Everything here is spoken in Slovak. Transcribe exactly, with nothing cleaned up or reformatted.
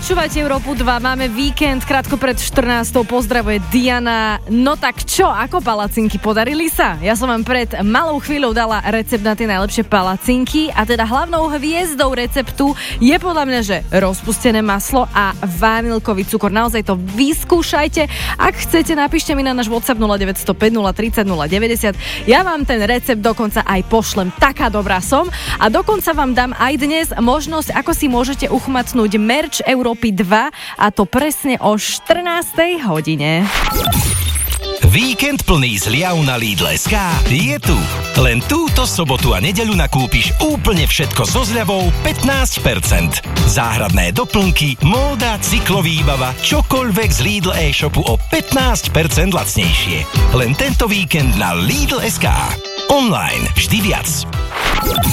Počúvate Európu dva, máme víkend, krátko pred štrnástou pozdravuje Diana. No tak čo, ako palacinky, podarili sa? Ja som vám pred malou chvíľou dala recept na tie najlepšie palacinky a teda hlavnou hviezdou receptu je podľa mňa, že rozpustené maslo a vanilkový cukor. Naozaj to vyskúšajte. Ak chcete, napíšte mi na náš WhatsApp nula deväť nula päť nula tri nula nula deväťdesiat. Ja vám ten recept dokonca aj pošlem. Taká dobrá som. A dokonca vám dám aj dnes možnosť, ako si môžete uchmatnúť merch Európy dva a to presne o štrnástej hodine. Víkend plný zliav na Lidl bodka es ká je tu. Len túto sobotu a nedeľu nakúpiš úplne všetko so zľavou pätnásť percent. Záhradné doplnky, móda, cyklovýbava, čokoľvek z Lidl e-shopu o pätnásť percent lacnejšie. Len tento víkend na Lidl bodka es ká. Online vždy viac.